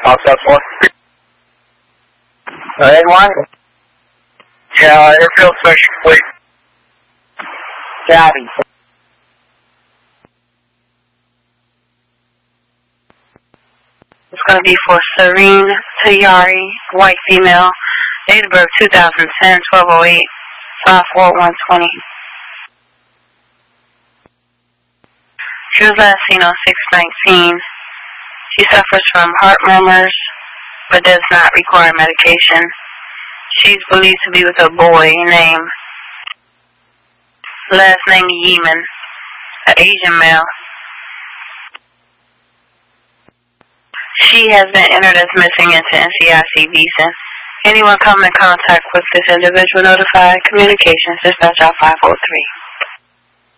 South 4. Anyone? Yeah, airfield search complete. Copy. It's going to be for Serene Tayari, white female, date of birth 2010, 1208, 54120. She was last seen on 6/19. She suffers from heart murmurs, but does not require medication. She's believed to be with a boy named, last name Yeeman, an Asian male. She has been entered as missing into NCIC Beeson. Anyone come in contact with this individual, notify Communications Dispatch out 503.